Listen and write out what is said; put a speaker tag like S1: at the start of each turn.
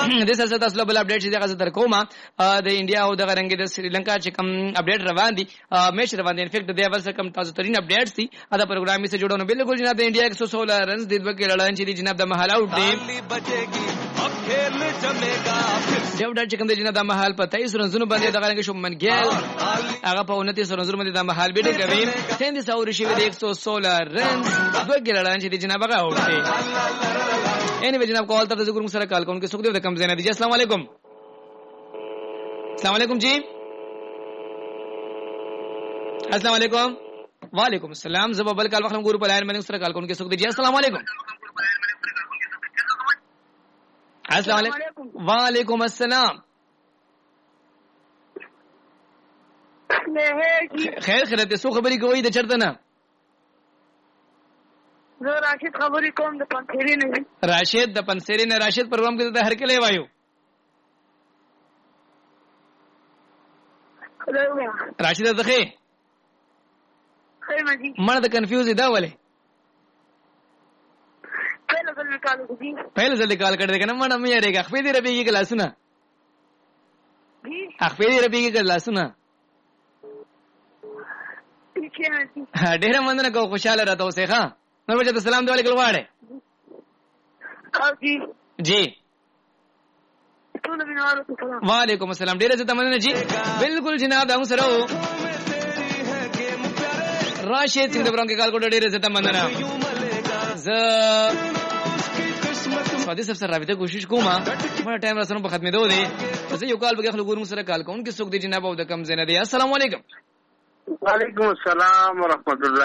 S1: د سره تاسو له بل اپډیټ چې دغه تر کومه د انډیا او د غرنګ د سریلانکا چې کوم اپډیټ روان دي مېش روان دي انفیکټ د اول څخه کم تاسو ترين اپډیټ دي دا پروګرام سره جوړونه بالکل جناب د انډیا 116 رنز د دوه کې لړان چې جناب د محل اوټ دی یو ډول چې کوم د جناب د محل په 23 رنزونو باندې د غرنګ شومن ګیل هغه په 29 رنزونو باندې د محل بیټ کوي سند ساور شي د 116 رنز دوه کې لړان چې جناب هغه اوټ دی اني جناب کال تر ذکر سره کال کوونکې سوګ دی د کم زینه دي السلام علیکم السلام علیکم جی السلام علیکم وعلیکم السلام زبا بل کال وخت ګورو په لاین باندې سره کال کوونکې سوګ دی السلام علیکم السلام علیکم وعلیکم السلام خیر خیرته سو خبرې کوي د چرته نه
S2: زه راشد خبرې کوم د پنسيري نه
S1: راشد د پنسيري نه راشد پروګرام کې د هر کله وایو راشد دغه
S2: خیر مجي
S1: مړه د کنفیوز دا ولې پہلے ځل کال کړه کنه مړه مې یریګه خپې دې ربي کې کلاسونه
S2: جی
S1: خپې دې ربي کې کلاسونه ډېر مننه کو خوشاله راته اوسه ښا نو بچا سلام دی علیکم واړه
S2: جی
S1: جی وعلیکم السلام ډېر زه تمنه جی بالکل جناب دا سره راشد څنګه برون کې کال کوډ ډېر زه تمنه ز ساده سب سره رابطه کوشش کوم ما ټایم را سره په ختمې دوه دي زه یو کال بګه خلګور سره کال کوم کې څوک دی جناب او د کم زنه دي السلام علیکم
S3: وعلیکم السلام ورحمت الله